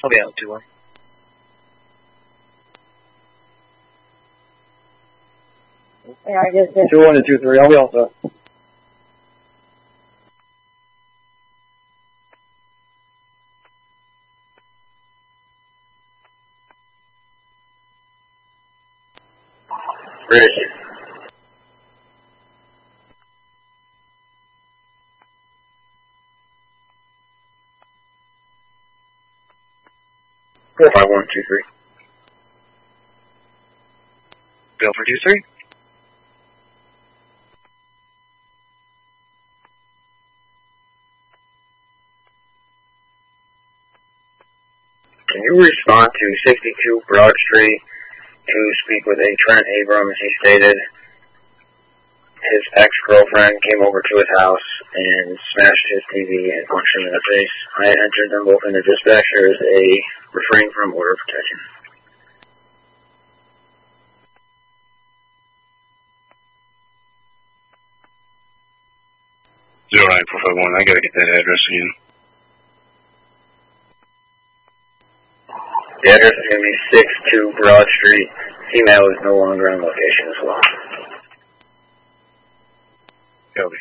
I'll be out 2-1. Yeah, I guess 2-1 and 2-3. I'll be all set. Bridge. Four, 5, 1, 2, 3. Bill for 2-3. Can you respond to 62 Broad Street to speak with a Trent Abrams? He stated his ex-girlfriend came over to his house and smashed his TV and punched him in the face. I entered them both into dispatch. There is a refrain from order of protection. 09451, I gotta get that address again. The address is going to be 62 Broad Street. Female is no longer on location as well. Copy.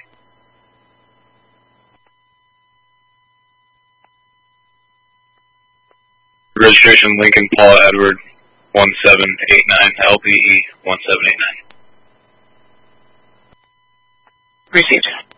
Registration Lincoln Paul Edward 1789 LPE 1789. Received.